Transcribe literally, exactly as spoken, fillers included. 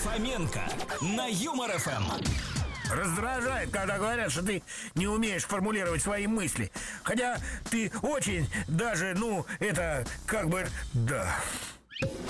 Фоменко на Юмор эф эм. Раздражает, когда говорят, что ты не умеешь формулировать свои мысли. Хотя ты очень даже, ну, это как бы, да...